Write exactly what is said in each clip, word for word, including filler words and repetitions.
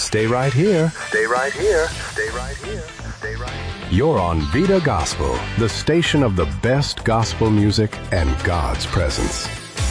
Stay right here. Stay right here. Stay right here. Stay right here. You're on Vida Gospel, the station of the best gospel music and God's presence.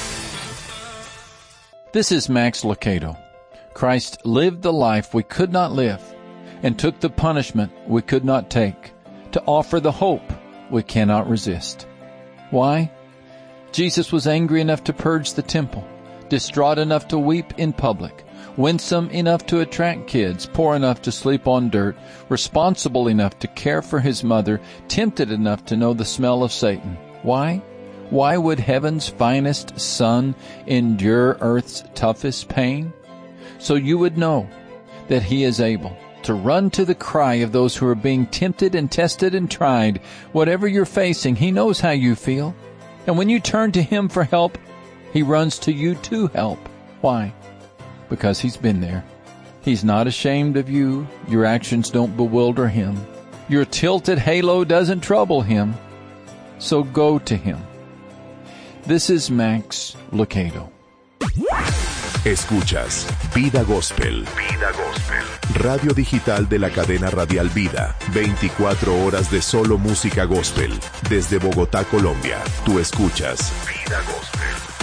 This is Max Lucado. Christ lived the life we could not live and took the punishment we could not take to offer the hope we cannot resist. Why? Jesus was angry enough to purge the temple, distraught enough to weep in public, winsome enough to attract kids, poor enough to sleep on dirt, responsible enough to care for his mother, tempted enough to know the smell of Satan. Why? Why would heaven's finest son endure earth's toughest pain? So you would know that he is able to run to the cry of those who are being tempted and tested and tried. Whatever you're facing, he knows how you feel. And when you turn to him for help, he runs to you to help. Why? Because he's been there. He's not ashamed of you. Your actions don't bewilder him. Your tilted halo doesn't trouble him. So go to him. This is Max Lucado. Escuchas Vida Gospel. Vida Gospel. Radio digital de la cadena radial Vida. veinticuatro horas de solo música gospel. Desde Bogotá, Colombia. Tú escuchas Vida Gospel.